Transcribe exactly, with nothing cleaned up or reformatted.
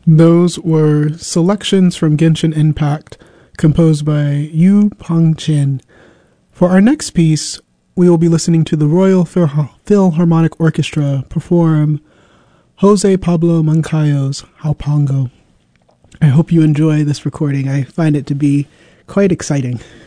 Those were selections from Genshin Impact, composed by Yu Peng-chin. For our next piece, we will be listening to the Royal Phil- Philharmonic Orchestra perform Jose Pablo Moncayo's Haupango. I hope you enjoy this recording. I find it to be quite exciting.